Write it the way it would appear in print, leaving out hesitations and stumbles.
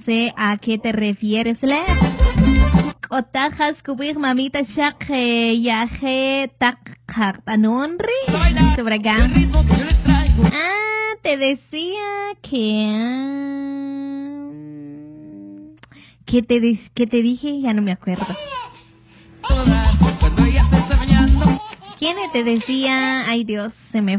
sé a qué te refieres, Le. Otajas kubir mamita shak yaje tak anonri. Sobre acá. Ah, te decía que... ¿Qué te dije? Ya no me acuerdo. ¿Quién te decía? Ay Dios, se me